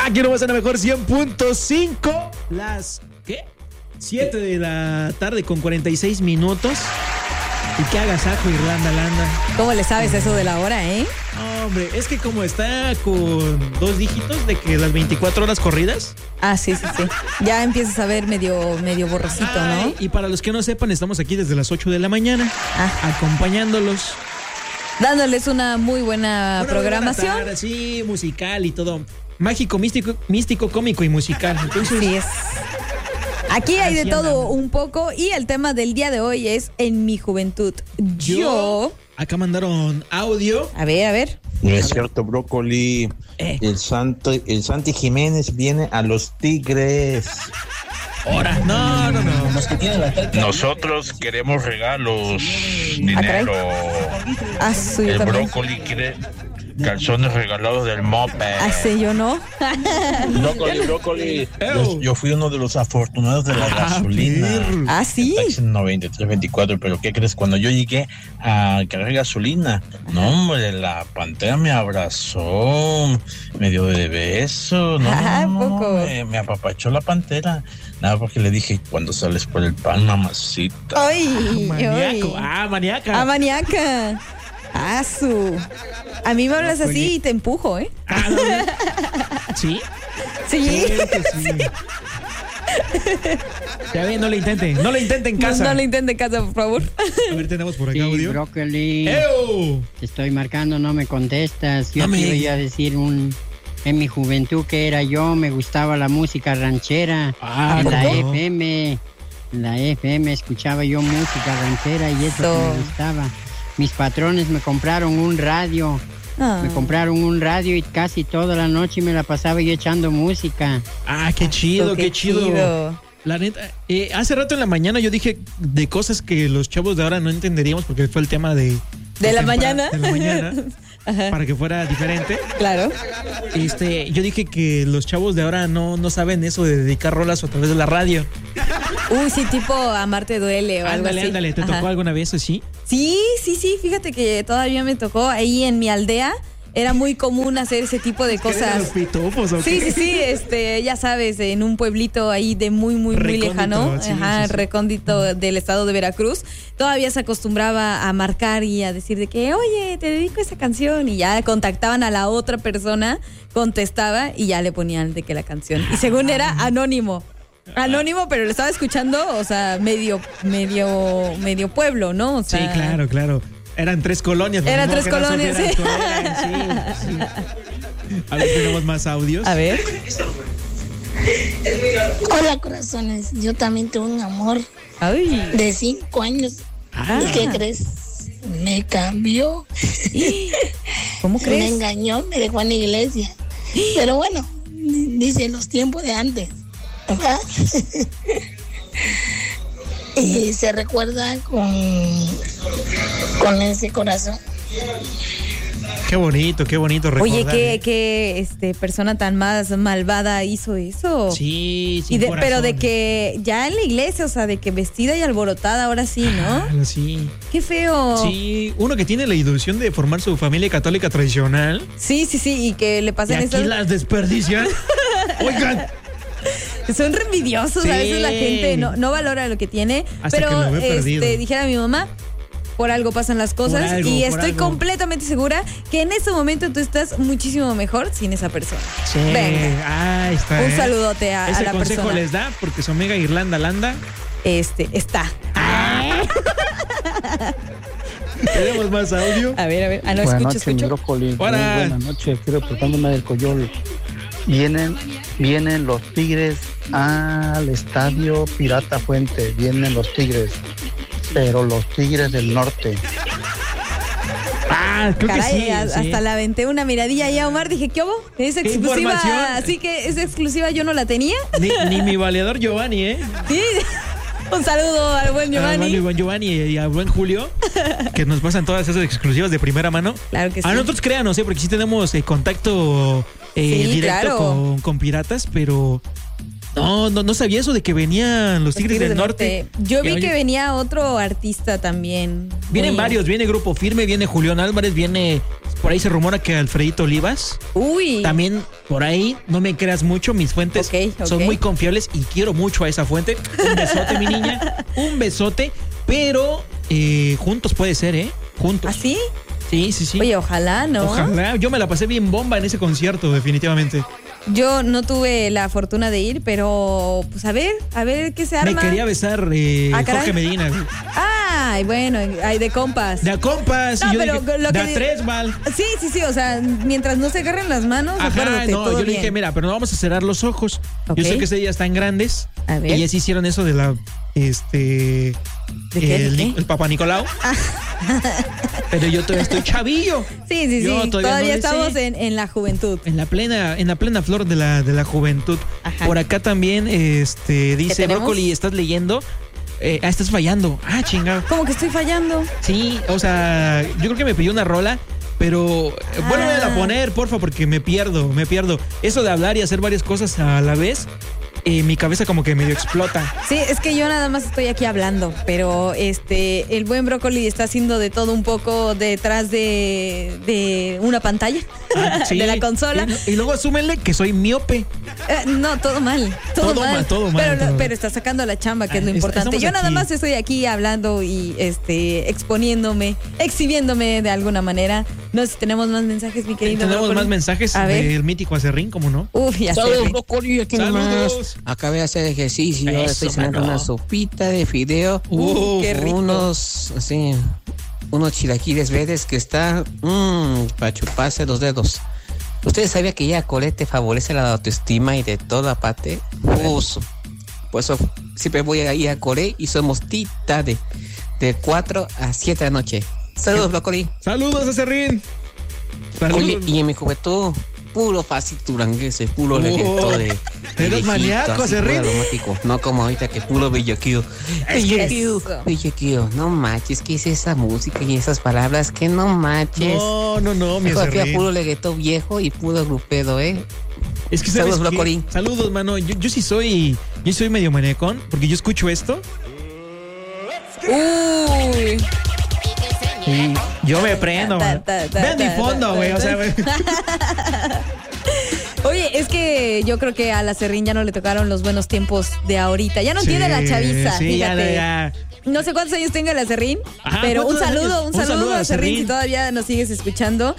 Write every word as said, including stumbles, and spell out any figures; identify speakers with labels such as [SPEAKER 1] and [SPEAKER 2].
[SPEAKER 1] Aquí nomás en la mejor cien punto cinco. Las, ¿qué? siete de la tarde con cuarenta y seis minutos. Y que haga saco Irlanda Landa.
[SPEAKER 2] ¿Cómo le sabes eso de la hora, eh?
[SPEAKER 1] Hombre, es que como está con dos dígitos de que las veinticuatro horas corridas.
[SPEAKER 2] Ah, sí, sí, sí. Ya empiezas a ver medio, medio borrosito, ¿no?
[SPEAKER 1] Ay, y para los que no sepan, estamos aquí desde las ocho de la mañana, ah. acompañándolos.
[SPEAKER 2] Dándoles una muy buena una programación.
[SPEAKER 1] Buena tarde, sí, musical y todo. Mágico, místico, místico, cómico y musical. Entonces,
[SPEAKER 2] sí es. Aquí hay de todo un poco y el tema del día de hoy es en mi juventud. Yo... Yo
[SPEAKER 1] acá mandaron audio.
[SPEAKER 2] A ver, a ver.
[SPEAKER 3] No es cierto, Brócoli. Eh. El, Santo, el Santi Jiménez viene a los Tigres.
[SPEAKER 1] Ahora, no, no, no.
[SPEAKER 4] Nosotros queremos regalos, dinero.
[SPEAKER 2] Ah, sí,
[SPEAKER 4] el
[SPEAKER 2] también.
[SPEAKER 4] Brócoli quiere calzones regalados del Mope.
[SPEAKER 2] Ah, sí, yo no.
[SPEAKER 3] Brócoli, brócoli. Yo, yo fui uno de los afortunados de la ah, gasolina.
[SPEAKER 2] Ah, sí.
[SPEAKER 3] Taxi noventa y tres veinticuatro, pero ¿qué crees? Cuando yo llegué a cargar gasolina, ajá. no, hombre, la pantera me abrazó, me dio de beso, no,
[SPEAKER 2] ah,
[SPEAKER 3] no,
[SPEAKER 2] poco.
[SPEAKER 3] Me, me apapachó la pantera. Nada, porque le dije, cuando sales por el pan, mamacita.
[SPEAKER 2] Ay,
[SPEAKER 1] maníaco.
[SPEAKER 2] Ay.
[SPEAKER 1] Ah, maníaca.
[SPEAKER 2] Ah, maníaca. Ah, su. A mí me hablas no, así y te empujo, ¿eh?
[SPEAKER 1] Ah, no, ¿sí?
[SPEAKER 2] Sí.
[SPEAKER 1] Sí. Ya ven, no le intenten, no le intenten en casa.
[SPEAKER 2] No, no le intenten en casa, por favor.
[SPEAKER 1] A ver, tenemos por acá
[SPEAKER 5] sí,
[SPEAKER 1] audio.
[SPEAKER 5] Brócoli.
[SPEAKER 1] ¡Ew!
[SPEAKER 5] Te estoy marcando, no me contestas. Yo
[SPEAKER 1] no
[SPEAKER 5] te
[SPEAKER 1] me...
[SPEAKER 5] iba a decir un... En mi juventud que era yo, me gustaba la música ranchera.
[SPEAKER 1] Ah,
[SPEAKER 5] en la
[SPEAKER 1] no.
[SPEAKER 5] F M, en la F M escuchaba yo música ranchera y eso
[SPEAKER 2] so...
[SPEAKER 5] que me gustaba. Mis patrones me compraron un radio. Ah. Me compraron un radio y casi toda la noche me la pasaba yo echando música.
[SPEAKER 1] Ah, qué chido,
[SPEAKER 2] so,
[SPEAKER 1] qué, qué chido. chido. La neta, eh, hace rato en la mañana yo dije de cosas que los chavos de ahora no entenderíamos porque fue el tema de...
[SPEAKER 2] ¿De, de la mañana?
[SPEAKER 1] De la mañana. Ajá. Para que fuera diferente.
[SPEAKER 2] Claro.
[SPEAKER 1] Este, yo dije que los chavos de ahora no, no saben eso de dedicar rolas a través de la radio.
[SPEAKER 2] Uy, sí, tipo Amarte Duele o
[SPEAKER 1] ándale,
[SPEAKER 2] algo así.
[SPEAKER 1] Ándale, ¿te
[SPEAKER 2] Ajá.
[SPEAKER 1] tocó alguna vez así?
[SPEAKER 2] Sí, sí, sí, fíjate que todavía me tocó ahí en mi aldea. Era muy común hacer ese tipo de cosas.
[SPEAKER 1] ¿Los pitufos o
[SPEAKER 2] sí,
[SPEAKER 1] qué?
[SPEAKER 2] sí, sí, este, ya sabes, en un pueblito ahí de muy, muy, muy
[SPEAKER 1] recóndito,
[SPEAKER 2] lejano,
[SPEAKER 1] sí,
[SPEAKER 2] ajá,
[SPEAKER 1] sí, sí.
[SPEAKER 2] recóndito del estado de Veracruz. Todavía se acostumbraba a marcar y a decir de que, oye, te dedico a esa canción. Y ya contactaban a la otra persona, contestaba y ya le ponían de que la canción. Y según era anónimo. Anónimo, pero lo estaba escuchando, o sea, medio, medio, medio pueblo, ¿no? O sea,
[SPEAKER 1] sí, claro, claro. Eran tres colonias.
[SPEAKER 2] Eran tres colonias, sí.
[SPEAKER 1] sí, sí. A ver, tenemos más audios.
[SPEAKER 2] A ver.
[SPEAKER 6] Hola, corazones. Yo también tuve un amor
[SPEAKER 2] Ay.
[SPEAKER 6] de cinco años.
[SPEAKER 2] Ah.
[SPEAKER 6] ¿Y qué crees? Me cambió.
[SPEAKER 2] ¿Cómo crees?
[SPEAKER 6] Me engañó, me dejó en la iglesia. Pero bueno, dice los tiempos de antes. ¿Verdad? Y se recuerda con, con ese corazón.
[SPEAKER 1] Qué bonito, qué bonito recordar.
[SPEAKER 2] Oye, qué, qué este, persona tan más malvada hizo eso.
[SPEAKER 1] Sí, sí.
[SPEAKER 2] Y de, pero de que ya en la iglesia, o sea, de que vestida y alborotada, ahora sí, ¿no?
[SPEAKER 1] Ah, sí.
[SPEAKER 2] Qué feo.
[SPEAKER 1] Sí, uno que tiene la ilusión de formar su familia católica tradicional.
[SPEAKER 2] Sí, sí, sí, y que le pasen
[SPEAKER 1] y aquí
[SPEAKER 2] esas...
[SPEAKER 1] las desperdician. Oigan.
[SPEAKER 2] Son re envidiosos, sí. A veces la gente no, no valora lo que tiene.
[SPEAKER 1] Hasta
[SPEAKER 2] pero
[SPEAKER 1] que lo ve
[SPEAKER 2] este, dijera mi mamá, por algo pasan las cosas
[SPEAKER 1] algo,
[SPEAKER 2] y estoy
[SPEAKER 1] algo.
[SPEAKER 2] completamente segura que en este momento tú estás muchísimo mejor sin esa persona.
[SPEAKER 1] Sí.
[SPEAKER 2] Venga.
[SPEAKER 1] Ahí está.
[SPEAKER 2] Un
[SPEAKER 1] ¿eh?
[SPEAKER 2] saludote a,
[SPEAKER 1] Ese
[SPEAKER 2] a la
[SPEAKER 1] consejo
[SPEAKER 2] persona.
[SPEAKER 1] les da porque su amiga Irlanda Landa.
[SPEAKER 2] Este, está.
[SPEAKER 1] Tenemos más audio.
[SPEAKER 2] A ver, a ver. Ah, no,
[SPEAKER 7] buenas
[SPEAKER 2] escucho,
[SPEAKER 7] noches,
[SPEAKER 2] escucho.
[SPEAKER 7] mi brócoli.
[SPEAKER 1] Hola.
[SPEAKER 7] Buenas noches, estoy reportándome del Coyol. Vienen, vienen los Tigres al estadio Pirata Fuente. Vienen los Tigres, pero los Tigres del Norte.
[SPEAKER 1] Ah, creo
[SPEAKER 2] Caray,
[SPEAKER 1] que sí,
[SPEAKER 2] a,
[SPEAKER 1] sí.
[SPEAKER 2] hasta la aventé una miradilla ahí a Omar. Dije, ¿qué hubo? Es exclusiva. Así que es exclusiva, yo no la tenía.
[SPEAKER 1] Ni, ni mi valedor Giovanni, ¿eh?
[SPEAKER 2] Sí. Un saludo al buen Giovanni.
[SPEAKER 1] Al buen Giovanni y al buen Julio, que nos pasan todas esas exclusivas de primera mano.
[SPEAKER 2] Claro que sí.
[SPEAKER 1] A nosotros créanos, ¿eh? Porque sí tenemos eh, contacto eh,
[SPEAKER 2] sí,
[SPEAKER 1] directo
[SPEAKER 2] claro.
[SPEAKER 1] con, con piratas, pero no, no, no sabía eso de que venían los, los Tigres, Tigres del, del norte.
[SPEAKER 2] norte. Yo vi que, que venía otro artista también.
[SPEAKER 1] Vienen
[SPEAKER 2] muy...
[SPEAKER 1] varios, viene Grupo Firme, viene Julián Álvarez, viene por ahí se rumora que Alfredito Olivas.
[SPEAKER 2] Uy.
[SPEAKER 1] También por ahí, no me creas mucho, mis fuentes
[SPEAKER 2] okay, okay.
[SPEAKER 1] son muy confiables y quiero mucho a esa fuente. Un besote, mi niña, un besote, pero eh, juntos puede ser, ¿eh? Juntos.
[SPEAKER 2] ¿Ah, sí?
[SPEAKER 1] Sí, sí, sí.
[SPEAKER 2] Oye, ojalá, ¿no?
[SPEAKER 1] Ojalá, yo me la pasé bien bomba en ese concierto, definitivamente.
[SPEAKER 2] Yo no tuve la fortuna de ir, pero pues a ver, a ver qué se arma.
[SPEAKER 1] Me quería besar eh,
[SPEAKER 2] ¿Ah,
[SPEAKER 1] Jorge Medina.
[SPEAKER 2] Ay, bueno, ay, de compas.
[SPEAKER 1] De a compas.
[SPEAKER 2] No,
[SPEAKER 1] y yo
[SPEAKER 2] pero
[SPEAKER 1] dije,
[SPEAKER 2] lo
[SPEAKER 1] de
[SPEAKER 2] que
[SPEAKER 1] a tres, Val.
[SPEAKER 2] Sí, sí, sí, o sea, mientras no se agarren las manos,
[SPEAKER 1] Ajá,
[SPEAKER 2] acuérdate,
[SPEAKER 1] no,
[SPEAKER 2] todo
[SPEAKER 1] yo le
[SPEAKER 2] bien.
[SPEAKER 1] dije, mira, pero no vamos a cerrar los ojos.
[SPEAKER 2] Okay.
[SPEAKER 1] Yo sé que ese día están grandes.
[SPEAKER 2] A ver.
[SPEAKER 1] Ellas hicieron eso de la, este...
[SPEAKER 2] ¿De qué,
[SPEAKER 1] el,
[SPEAKER 2] de qué?
[SPEAKER 1] el Papá Nicolau. Ah. Pero yo todavía estoy chavillo.
[SPEAKER 2] Sí, sí,
[SPEAKER 1] yo
[SPEAKER 2] sí.
[SPEAKER 1] Todavía,
[SPEAKER 2] Todavía
[SPEAKER 1] no
[SPEAKER 2] estamos en, en la juventud.
[SPEAKER 1] En la plena, en la plena flor de la, de la juventud.
[SPEAKER 2] Ajá.
[SPEAKER 1] Por acá también, este, dice
[SPEAKER 2] tenemos?
[SPEAKER 1] Brócoli, ¿estás leyendo? Eh, ah, estás fallando. Ah, chingado.
[SPEAKER 2] ¿Cómo que estoy fallando?
[SPEAKER 1] Sí, o sea, yo creo que me pidió una rola, pero eh,
[SPEAKER 2] Ah.
[SPEAKER 1] vuelve a poner, porfa, porque me pierdo, me pierdo. Eso de hablar y hacer varias cosas a la vez, eh, mi cabeza como que medio explota.
[SPEAKER 2] Sí, es que yo nada más estoy aquí hablando, pero este, el buen Brócoli está haciendo de todo un poco detrás de, de una pantalla,
[SPEAKER 1] Ah, sí.
[SPEAKER 2] de la consola.
[SPEAKER 1] Y, y luego asúmenle que soy miope.
[SPEAKER 2] Eh, no, todo mal, todo,
[SPEAKER 1] Todo
[SPEAKER 2] mal.
[SPEAKER 1] mal, todo mal,
[SPEAKER 2] Pero,
[SPEAKER 1] todo mal.
[SPEAKER 2] pero está sacando la chamba, que es lo
[SPEAKER 1] Ah,
[SPEAKER 2] importante.
[SPEAKER 1] estamos
[SPEAKER 2] Yo nada
[SPEAKER 1] aquí.
[SPEAKER 2] más estoy aquí hablando y este exponiéndome, exhibiéndome de alguna manera. No sé si tenemos más mensajes, mi querido
[SPEAKER 1] Tenemos
[SPEAKER 2] Brócoli.
[SPEAKER 1] más mensajes
[SPEAKER 2] A ver.
[SPEAKER 1] del mítico Acerrín, ¿cómo no?
[SPEAKER 2] Uf, ya sé.
[SPEAKER 8] Saludos, Brócoli, aquí nomás.
[SPEAKER 1] Saludos.
[SPEAKER 8] Acabé de hacer ejercicio, ahora
[SPEAKER 1] Eso,
[SPEAKER 8] estoy cenando
[SPEAKER 1] mano.
[SPEAKER 8] una sopita de fideo.
[SPEAKER 1] Uh,
[SPEAKER 2] qué rico.
[SPEAKER 8] Unos, así, unos chilaquiles verdes que están mmm, para chuparse los dedos. ¿Ustedes sabían que ya Colette favorece la autoestima y de toda parte? Uso. Por eso siempre voy a ir a Core y somos tita de, de cuatro a siete de la noche. Saludos, Brócoli.
[SPEAKER 1] Saludos, Acerrín. Saludos.
[SPEAKER 8] Oye, y en mi juventud, puro fácil turanguese, puro
[SPEAKER 1] Oh,
[SPEAKER 8] reggaetón de.
[SPEAKER 1] eres maníaco, Acerrín.
[SPEAKER 8] No como ahorita que puro bellaquío. Bellaquío,
[SPEAKER 2] Eso.
[SPEAKER 8] bellaquío. No manches, ¿qué es esa música y esas palabras? Que no manches.
[SPEAKER 1] No, no, no, mi
[SPEAKER 8] Mejor que
[SPEAKER 1] Acerrín.
[SPEAKER 8] puro reggaetón viejo y puro grupedo, ¿eh?
[SPEAKER 1] Es que ¿sabes
[SPEAKER 8] Saludos,
[SPEAKER 1] qué?
[SPEAKER 8] Brócoli.
[SPEAKER 1] Saludos, mano. Yo, yo sí soy, yo soy medio maniacón, porque yo escucho esto
[SPEAKER 2] Uy.
[SPEAKER 1] y yo me prendo.
[SPEAKER 2] Ta,
[SPEAKER 1] man.
[SPEAKER 2] ta, ta,
[SPEAKER 1] Vean mi
[SPEAKER 2] ta,
[SPEAKER 1] fondo,
[SPEAKER 2] ta,
[SPEAKER 1] güey.
[SPEAKER 2] ta,
[SPEAKER 1] O sea,
[SPEAKER 2] ta.
[SPEAKER 1] güey.
[SPEAKER 2] Oye, es que yo creo que a la Serrín ya no le tocaron los buenos tiempos de ahorita. Ya no
[SPEAKER 1] Sí,
[SPEAKER 2] tiene la chaviza,
[SPEAKER 1] sí, ya,
[SPEAKER 2] fíjate.
[SPEAKER 1] ya.
[SPEAKER 2] No sé cuántos años tenga la Serrín,
[SPEAKER 1] Ajá,
[SPEAKER 2] pero un
[SPEAKER 1] ¿cuántos
[SPEAKER 2] saludo,
[SPEAKER 1] años?
[SPEAKER 2] un saludo, a Serrín si
[SPEAKER 1] Serrín.
[SPEAKER 2] todavía nos sigues escuchando.